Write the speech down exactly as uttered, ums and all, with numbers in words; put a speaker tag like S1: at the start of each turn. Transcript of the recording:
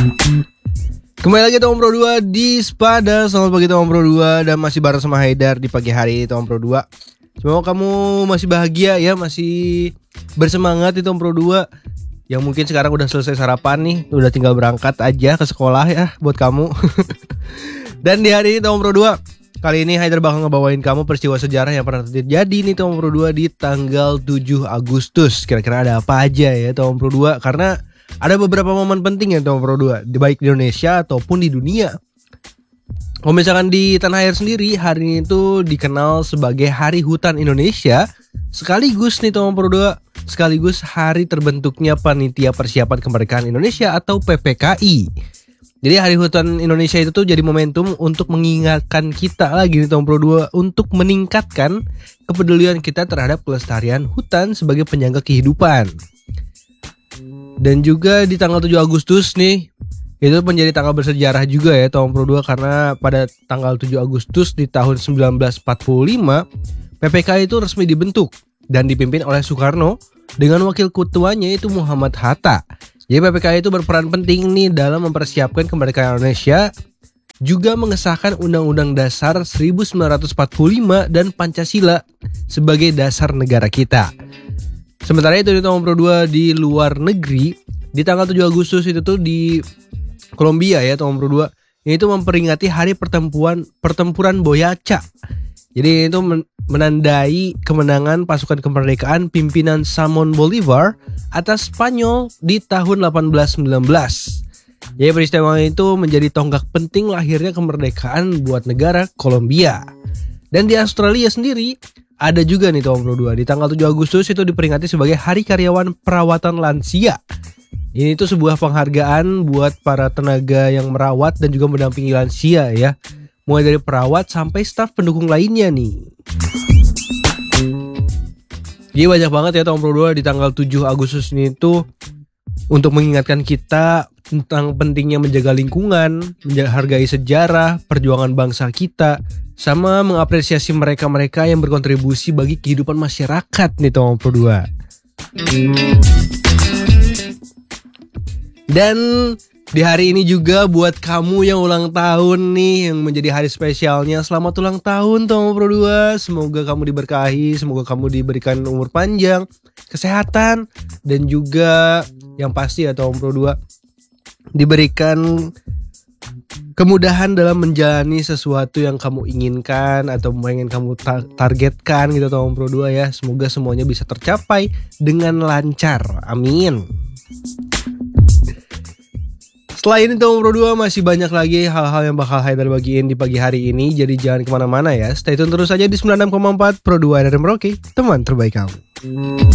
S1: Kembali lagi Tom Pro dua di Spada. Selamat pagi Tom Pro dua. Dan masih bareng sama Haidar di pagi hari ini Tom Pro dua. Semoga kamu masih bahagia ya, masih bersemangat di Tom Pro dua. Yang mungkin sekarang udah selesai sarapan nih, udah tinggal berangkat aja ke sekolah ya buat kamu. Dan di hari ini Tom Pro dua, kali ini Haidar bakal ngebawain kamu peristiwa sejarah yang pernah terjadi nih Tom Pro dua di tanggal tujuh Agustus. Kira-kira ada apa aja ya Tom Pro dua, karena ada beberapa momen penting ya Tom Pro dua, baik di Indonesia ataupun di dunia. Kalau misalkan di tanah air sendiri, hari ini tuh dikenal sebagai Hari Hutan Indonesia, sekaligus nih Tom Pro dua, sekaligus hari terbentuknya Panitia Persiapan Kemerdekaan Indonesia atau P P K I. Jadi Hari Hutan Indonesia itu tuh jadi momentum untuk mengingatkan kita lagi nih Tom Pro dua untuk meningkatkan kepedulian kita terhadap pelestarian hutan sebagai penyangga kehidupan. Dan juga di tanggal tujuh Agustus nih, itu menjadi tanggal bersejarah juga ya Tom Pro dua, karena pada tanggal tujuh Agustus di tahun sembilan belas empat puluh lima P P K I itu resmi dibentuk dan dipimpin oleh Soekarno dengan wakil ketuanya itu Muhammad Hatta. Jadi P P K I itu berperan penting nih dalam mempersiapkan kemerdekaan Indonesia, juga mengesahkan Undang-Undang Dasar seribu sembilan ratus empat puluh lima dan Pancasila sebagai dasar negara kita. Sementara itu di Tom Pro dua di luar negeri, di tanggal tujuh Agustus itu tuh di Kolombia ya Tom Pro dua, ini tuh memperingati hari pertempuran pertempuran Boyaca. Jadi itu menandai kemenangan pasukan kemerdekaan pimpinan Simón Bolívar atas Spanyol di tahun delapan belas sembilan belas. Jadi peristiwa itu menjadi tonggak penting lahirnya kemerdekaan buat negara Kolombia. Dan di Australia sendiri ada juga nih Tom Pro dua, di tanggal tujuh Agustus itu diperingati sebagai Hari Karyawan Perawatan Lansia. Ini tuh sebuah penghargaan buat para tenaga yang merawat dan juga mendampingi lansia ya, mulai dari perawat sampai staf pendukung lainnya nih. Jadi banyak banget ya Tom Pro dua di tanggal tujuh Agustus ini tuh untuk mengingatkan kita tentang pentingnya menjaga lingkungan, menghargai sejarah, perjuangan bangsa kita, sama mengapresiasi mereka-mereka yang berkontribusi bagi kehidupan masyarakat nih Tom Pro dua. Dan di hari ini juga buat kamu yang ulang tahun nih, yang menjadi hari spesialnya, selamat ulang tahun Tom Pro dua. Semoga kamu diberkahi, semoga kamu diberikan umur panjang, kesehatan, dan juga yang pasti ya Tom Pro dua, diberikan kemudahan dalam menjalani sesuatu yang kamu inginkan atau ingin kamu ta- targetkan gitu Tom Pro dua ya. Semoga semuanya bisa tercapai dengan lancar. Amin. Setelah ini Tom Pro dua masih banyak lagi hal-hal yang bakal Haidar bagiin di pagi hari ini. Jadi jangan kemana-mana ya. Stay tune terus aja di sembilan puluh enam koma empat Pro dua dari Merauke, teman terbaik kamu.